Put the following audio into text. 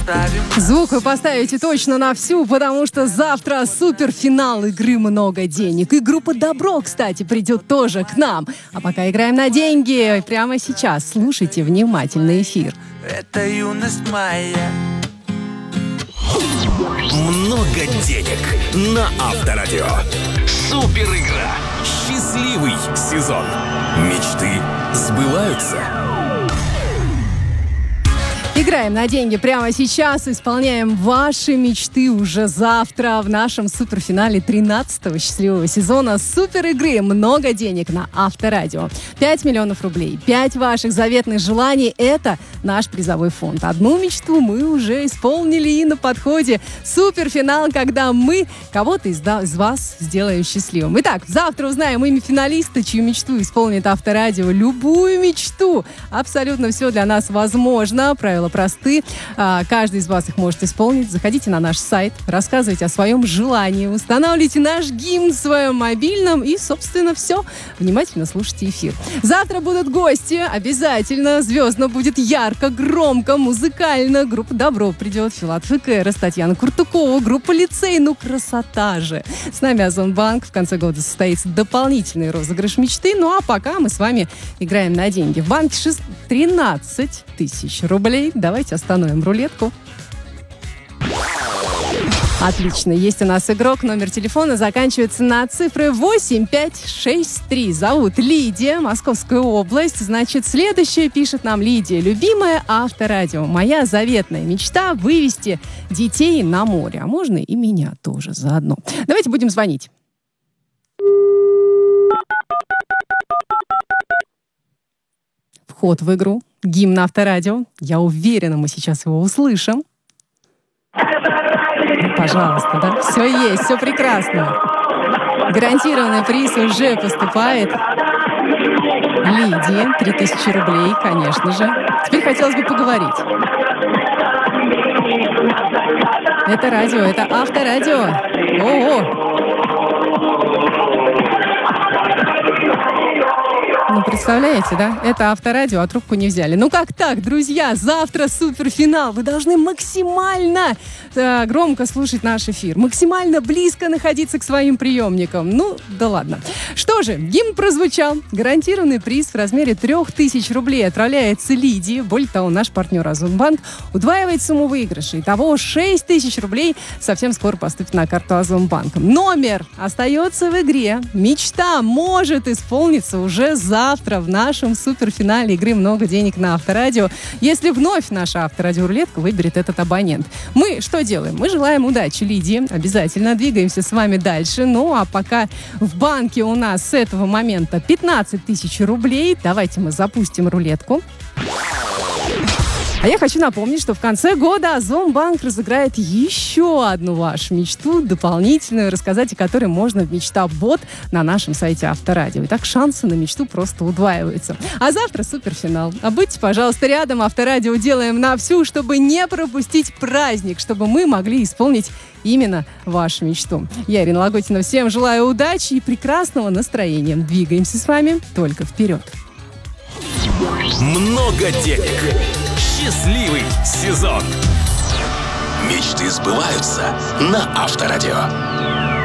Звук вы поставите точно на всю, потому что завтра суперфинал игры «Много денег». И группа «Добро», кстати, придет тоже к нам. А пока играем на деньги, прямо сейчас слушайте внимательно эфир. Это юность моя. Много денег на Авторадио. Супер игра. Счастливый сезон. Мечты сбываются. Играем на деньги прямо сейчас, исполняем ваши мечты уже завтра в нашем суперфинале 13-го счастливого сезона супер игры «Много денег» на Авторадио. 5 миллионов рублей, 5 ваших заветных желаний – это наш призовой фонд. Одну мечту мы уже исполнили и на подходе. Суперфинал, когда мы кого-то из вас сделаем счастливым. Итак, завтра узнаем имя финалиста, чью мечту исполнит Авторадио. Любую мечту. Абсолютно все для нас возможно. Правила просты. Каждый из вас их может исполнить. Заходите на наш сайт, рассказывайте о своем желании, устанавливайте наш гимн в своем мобильном и, собственно, все. Внимательно слушайте эфир. Завтра будут гости. Обязательно. Звездно будет ярко, громко, музыкально. Группа «Добро» придет. Филатов и Кэрос, Татьяна Куртукова, группа «Лицей». Ну, красота же. С нами Озонбанк. В конце года состоится дополнительный розыгрыш мечты. Ну, а пока мы с вами играем на деньги. В банке 13 тысяч рублей. Давайте остановим рулетку. Отлично. Есть у нас игрок. Номер телефона заканчивается на цифры 8563. Зовут Лидия. Московская область. Значит, следующее пишет нам Лидия. Любимая Авторадио. Моя заветная мечта — вывести детей на море. А можно и меня тоже заодно. Давайте будем звонить. Вход в игру. Гимн Авторадио. Я уверена, мы сейчас его услышим. Пожалуйста, да? Все есть, все прекрасно. Гарантированный приз уже поступает. Лидии, 3000 рублей, конечно же. Теперь хотелось бы поговорить. Это радио, это Авторадио. Ого! Ну, представляете, да? Это Авторадио, а трубку не взяли. Ну, как так, друзья? Завтра суперфинал. Вы должны максимально громко слушать наш эфир. Максимально близко находиться к своим приемникам. Ну, да ладно. Что же, гимн прозвучал. Гарантированный приз в размере 3000 рублей отправляется Лидии. Более того, наш партнер Озонбанк удваивает сумму выигрыша. Итого 6000 рублей совсем скоро поступит на карту Озонбанка. Номер остается в игре. Мечта может исполниться уже завтра в нашем суперфинале игры «Много денег» на Авторадио, если вновь наша Авторадио-рулетка выберет этот абонент. Мы что делаем? Мы желаем удачи Лидии. Обязательно двигаемся с вами дальше. Ну, а пока в банке у нас с этого момента 15 тысяч рублей, давайте мы запустим рулетку. А я хочу напомнить, что в конце года Озонбанк разыграет еще одну вашу мечту, дополнительную, рассказать о которой можно в «Мечта-бот» на нашем сайте Авторадио. Итак, шансы на мечту просто удваиваются. А завтра суперфинал. А будьте, пожалуйста, рядом. Авторадио делаем на всю, чтобы не пропустить праздник, чтобы мы могли исполнить именно вашу мечту. Я, Ирина Лагутина, всем желаю удачи и прекрасного настроения. Двигаемся с вами только вперед. Много денег. Счастливый сезон. Мечты сбываются на Авторадио.